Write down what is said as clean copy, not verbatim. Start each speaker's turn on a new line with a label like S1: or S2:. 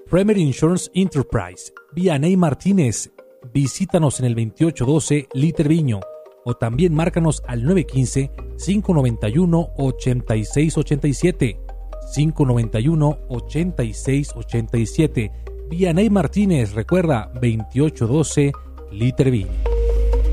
S1: Premier Insurance Enterprise, Vianey Martínez. Visítanos en el 2812 Liter Viño o también márcanos al 915-591-8687. 591-8687. Vianey Martínez, recuerda, 2812 Liter Viño.